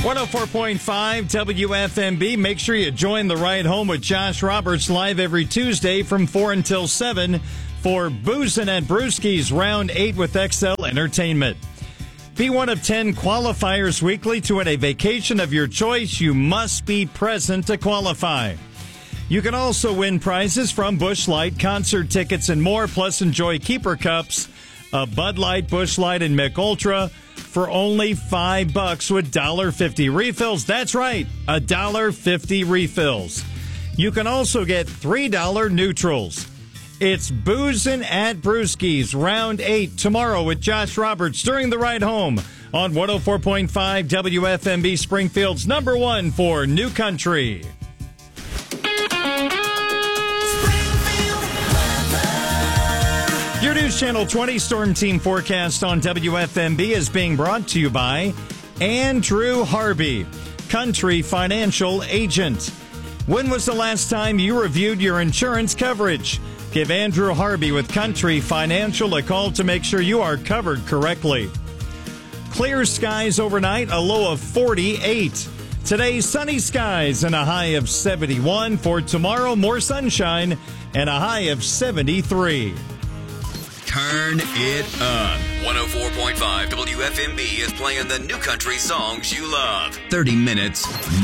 104.5 WFMB. Make sure you join the ride home with Josh Roberts live every Tuesday from 4 until 7 for Boozin' at Brewski's Round 8 with XL Entertainment. Be one of 10 qualifiers weekly to win a vacation of your choice. You must be present to qualify. You can also win prizes from Busch Light, concert tickets, and more, plus enjoy Keeper Cups of Bud Light, Busch Light, and Mick Ultra for only $5 with $1.50 refills. That's right, $1.50 refills. You can also get $3 neutrals. It's Boozin' at Brewski's Round 8 tomorrow with Josh Roberts during the ride home on 104.5 WFMB, Springfield's number one for New Country. Your News Channel 20 Storm Team forecast on WFMB is being brought to you by Andrew Harvey, Country Financial Agent. When was the last time you reviewed your insurance coverage? Give Andrew Harvey with Country Financial a call to make sure you are covered correctly. Clear skies overnight, a low of 48. Today, sunny skies and a high of 71. For tomorrow, more sunshine and a high of 73. Turn it up. 104.5 WFMB is playing the new country songs you love. 30 minutes